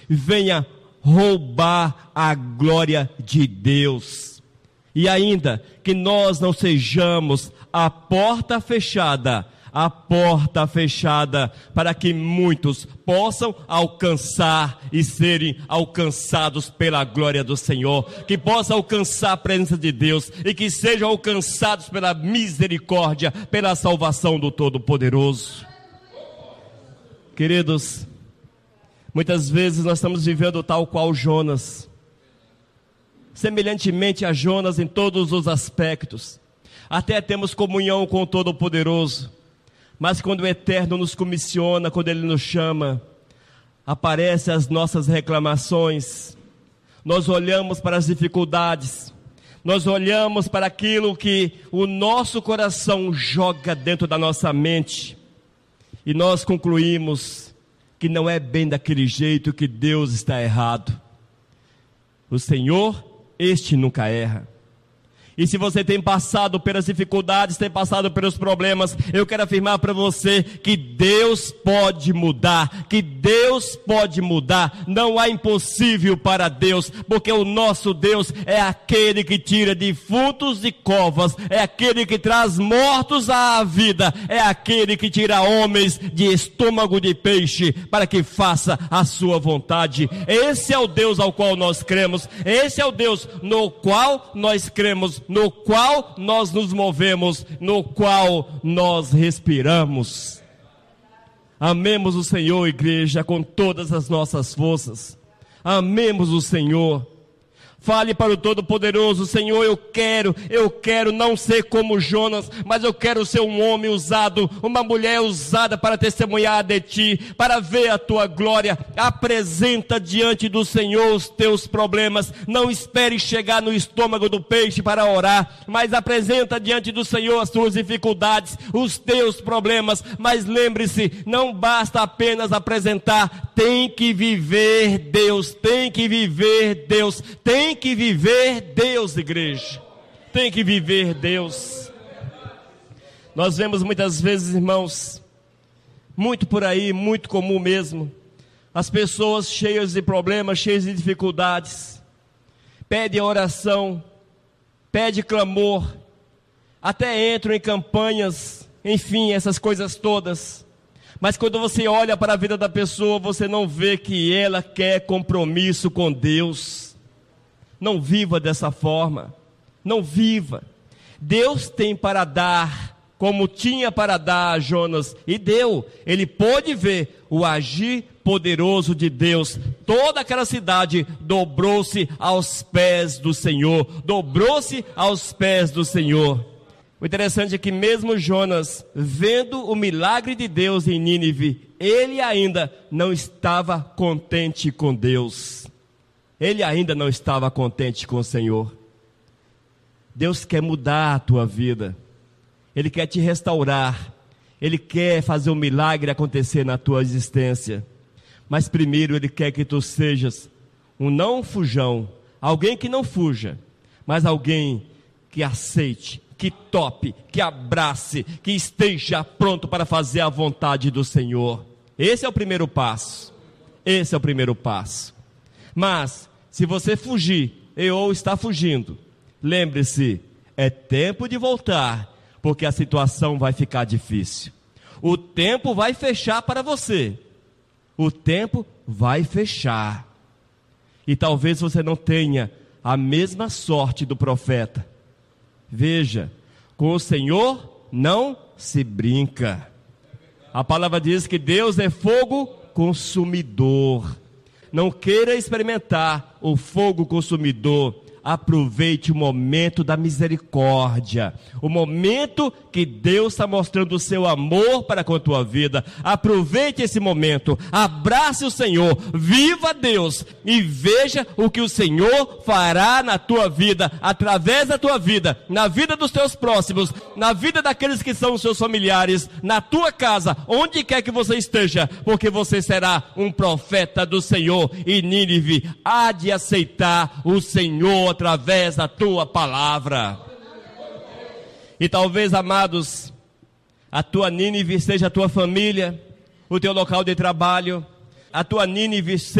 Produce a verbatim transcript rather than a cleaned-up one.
venha roubar a glória de Deus. E ainda, que nós não sejamos a porta fechada, a porta fechada, para que muitos possam alcançar e serem alcançados pela glória do Senhor, que possam alcançar a presença de Deus e que sejam alcançados pela misericórdia, pela salvação do Todo-Poderoso. Queridos, muitas vezes nós estamos vivendo tal qual Jonas, semelhantemente a Jonas em todos os aspectos. Até temos comunhão com o Todo-Poderoso, mas quando o Eterno nos comissiona, quando Ele nos chama, aparecem as nossas reclamações. Nós olhamos para as dificuldades, nós olhamos para aquilo que o nosso coração joga dentro da nossa mente, e nós concluímos que não é bem daquele jeito, que Deus está errado. O Senhor, este nunca erra. E se você tem passado pelas dificuldades, tem passado pelos problemas, eu quero afirmar para você que Deus pode mudar, que Deus pode mudar. Não há impossível para Deus, porque o nosso Deus é aquele que tira defuntos de covas, é aquele que traz mortos à vida, é aquele que tira homens de estômago de peixe, para que faça a sua vontade. Esse é o Deus ao qual nós cremos, esse é o Deus no qual nós cremos, no qual nós nos movemos, no qual nós respiramos. Amemos o Senhor, igreja, com todas as nossas forças. Amemos o Senhor. Fale para o Todo-Poderoso: Senhor, eu quero, eu quero não ser como Jonas, mas eu quero ser um homem usado, uma mulher usada para testemunhar de Ti, para ver a Tua glória. Apresenta diante do Senhor os teus problemas. Não espere chegar no estômago do peixe para orar, mas apresenta diante do Senhor as tuas dificuldades, os teus problemas. Mas lembre-se, não basta apenas apresentar, tem que viver Deus, tem que viver Deus, tem Tem que viver Deus, igreja. Tem que viver Deus. Nós vemos muitas vezes, irmãos, muito por aí, muito comum mesmo, as pessoas cheias de problemas, cheias de dificuldades, pedem oração, pedem clamor, até entram em campanhas, enfim, essas coisas todas. Mas quando você olha para a vida da pessoa, você não vê que ela quer compromisso com Deus. Não viva dessa forma, não viva. Deus tem para dar, como tinha para dar a Jonas, e deu. Ele pôde ver o agir poderoso de Deus. Toda aquela cidade dobrou-se aos pés do Senhor, dobrou-se aos pés do Senhor. O interessante é que mesmo Jonas, vendo o milagre de Deus em Nínive, ele ainda não estava contente com Deus. Ele ainda não estava contente com o Senhor. Deus quer mudar a tua vida. Ele quer te restaurar. Ele quer fazer um milagre acontecer na tua existência. Mas primeiro Ele quer que tu sejas um não fujão. Alguém que não fuja, mas alguém que aceite, que tope, que abrace, que esteja pronto para fazer a vontade do Senhor. Esse é o primeiro passo. Esse é o primeiro passo. Mas, se você fugir, ou está fugindo, lembre-se, é tempo de voltar, porque a situação vai ficar difícil. O tempo vai fechar para você. O tempo vai fechar. E talvez você não tenha a mesma sorte do profeta. Veja, com o Senhor não se brinca. A palavra diz que Deus é fogo consumidor. Não queira experimentar o fogo consumidor. Aproveite o momento da misericórdia, o momento que Deus está mostrando o seu amor para com a tua vida. Aproveite esse momento, abrace o Senhor, viva Deus e veja o que o Senhor fará na tua vida, através da tua vida, na vida dos teus próximos, na vida daqueles que são os seus familiares, na tua casa, onde quer que você esteja, porque você será um profeta do Senhor, e Nínive há de aceitar o Senhor através da tua palavra. E talvez, amados, a tua Nínive seja a tua família, o teu local de trabalho, a tua Nínive seja